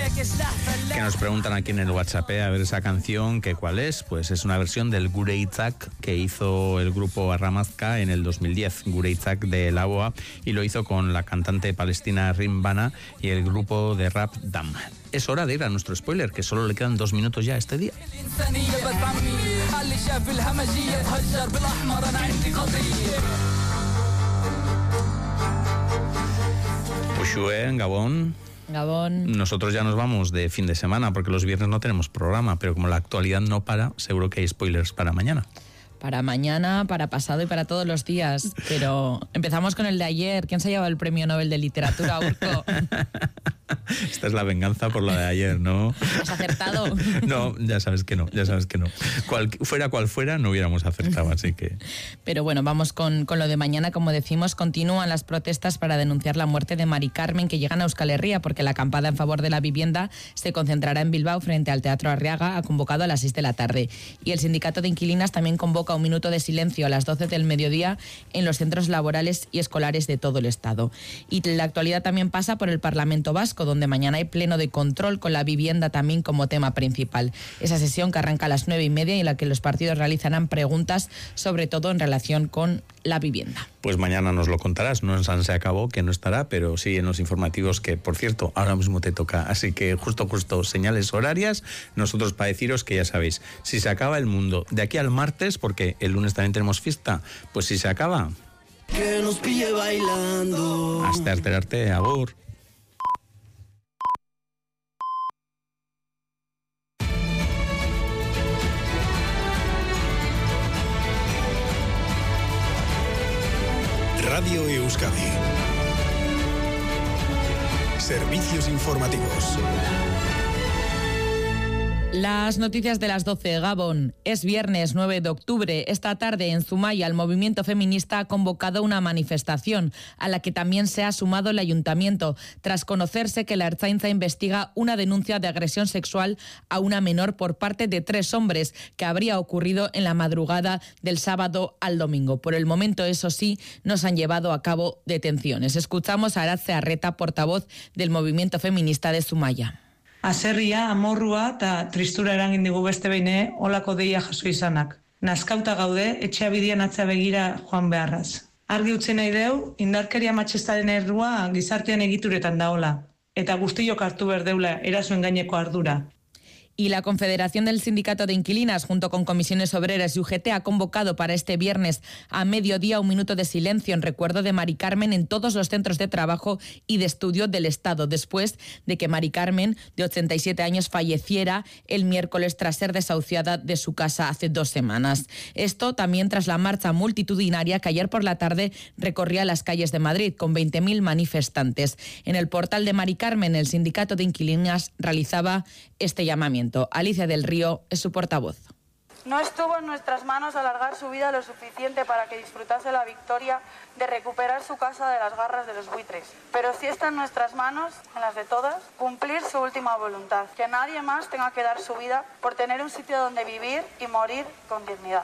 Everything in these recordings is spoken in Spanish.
Que nos preguntan aquí en el WhatsApp a ver esa canción, que cuál es. Pues es una versión del Gure Itzak que hizo el grupo Arramazka en el 2010, Gure Itzak de Laboa, y lo hizo con la cantante palestina Rim Bana y el grupo de rap Dam. Es hora de ir a nuestro spoiler, que solo le quedan 2 minutos ya este día. Ushue, Gabón. Nosotros ya nos vamos de fin de semana porque los viernes no tenemos programa, pero como la actualidad no para, seguro que hay spoilers para mañana. Para mañana, para pasado y para todos los días. Pero empezamos con el de ayer. ¿Quién se ha llevado el Premio Nobel de Literatura, Urco? Esta es la venganza por la de ayer, ¿no? ¿Has acertado? No, ya sabes que no. Fuera cual fuera, no hubiéramos acertado, así que... Pero bueno, vamos con lo de mañana. Como decimos, continúan las protestas para denunciar la muerte de Mari Carmen, que llegan a Euskal Herria, porque la acampada en favor de la vivienda se concentrará en Bilbao frente al Teatro Arriaga, ha convocado a las 6 de la tarde. Y el Sindicato de Inquilinas también convoca un minuto de silencio a las 12 del mediodía en los centros laborales y escolares de todo el Estado. Y la actualidad también pasa por el Parlamento Vasco, donde mañana hay pleno de control con la vivienda también como tema principal. Esa sesión que arranca a las 9:30 y en la que los partidos realizarán preguntas, sobre todo en relación con la vivienda. Pues mañana nos lo contarás, no en San Se Acabó, que no estará, pero sí en los informativos, que por cierto, ahora mismo te toca. Así que justo señales horarias, nosotros para deciros que ya sabéis, si se acaba el mundo de aquí al martes, porque el lunes también tenemos fiesta, pues si se acaba... Que nos pille bailando. Hasta arte, agur. Radio Euskadi. Servicios informativos. Las noticias de las 12, Gabón. Es viernes 9 de octubre. Esta tarde en Zumaya el movimiento feminista ha convocado una manifestación a la que también se ha sumado el ayuntamiento, tras conocerse que la Ertzaintza investiga una denuncia de agresión sexual a una menor por parte de 3 hombres que habría ocurrido en la madrugada del sábado al domingo. Por el momento, eso sí, no se han llevado a cabo detenciones. Escuchamos a Aratze Arreta, portavoz del movimiento feminista de Zumaya. Aserria, amorrua eta tristura eragin digu beste behin olako deia jaso izanak. Nazkauta gaude, etxea bidean atzea begira joan beharraz. Argi utzi nahi deu, indarkeria matxistaren errua gizartean egituretan daola, eta guztiok hartu berdeula erasoen gaineko ardura. Y la Confederación del Sindicato de Inquilinas, junto con Comisiones Obreras y UGT, ha convocado para este viernes a mediodía un minuto de silencio en recuerdo de Mari Carmen en todos los centros de trabajo y de estudio del Estado, después de que Mari Carmen, de 87 años, falleciera el miércoles tras ser desahuciada de su casa hace 2 semanas. Esto también tras la marcha multitudinaria que ayer por la tarde recorría las calles de Madrid con 20.000 manifestantes. En el portal de Mari Carmen, el Sindicato de Inquilinas realizaba este llamamiento. Alicia del Río es su portavoz. No estuvo en nuestras manos alargar su vida lo suficiente para que disfrutase la victoria de recuperar su casa de las garras de los buitres. Pero sí está en nuestras manos, en las de todas, cumplir su última voluntad. Que nadie más tenga que dar su vida por tener un sitio donde vivir y morir con dignidad.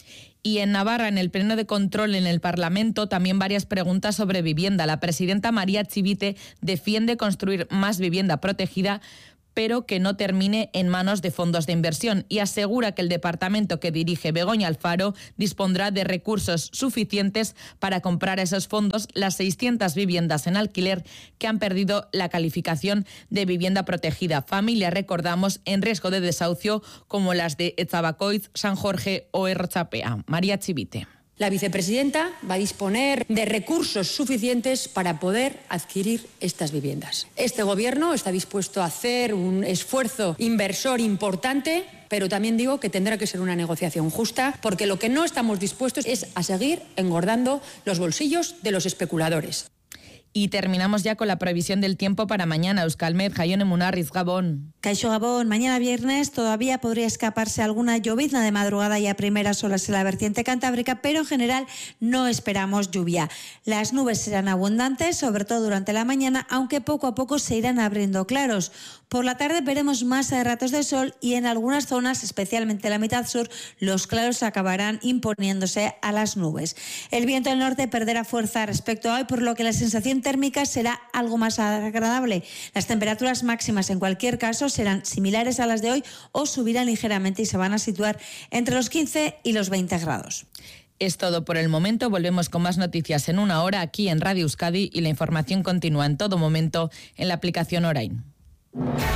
Y en Navarra, en el pleno de control en el Parlamento, también varias preguntas sobre vivienda. La presidenta María Chivite defiende construir más vivienda protegida, pero que no termine en manos de fondos de inversión, y asegura que el departamento que dirige Begoña Alfaro dispondrá de recursos suficientes para comprar a esos fondos las 600 viviendas en alquiler que han perdido la calificación de vivienda protegida. Familias, recordamos, en riesgo de desahucio como las de Etzabacoitz, San Jorge o Errochapea. María Chivite. La vicepresidenta va a disponer de recursos suficientes para poder adquirir estas viviendas. Este gobierno está dispuesto a hacer un esfuerzo inversor importante, pero también digo que tendrá que ser una negociación justa, porque lo que no estamos dispuestos es a seguir engordando los bolsillos de los especuladores. Y terminamos ya con la previsión del tiempo para mañana. Euskalmet, Jaione Munarriz, Gabón. Caixo Gabón, mañana viernes todavía podría escaparse alguna llovizna de madrugada y a primeras horas en la vertiente cantábrica, pero en general no esperamos lluvia. Las nubes serán abundantes, sobre todo durante la mañana, aunque poco a poco se irán abriendo claros. Por la tarde veremos más ratos de sol y en algunas zonas, especialmente en la mitad sur, los claros acabarán imponiéndose a las nubes. El viento del norte perderá fuerza respecto a hoy, por lo que la sensación sensación térmica será algo más agradable. Las temperaturas máximas en cualquier caso serán similares a las de hoy o subirán ligeramente y se van a situar entre los 15 y los 20 grados. Es todo por el momento. Volvemos con más noticias en una hora aquí en Radio Euskadi y la información continúa en todo momento en la aplicación Orain.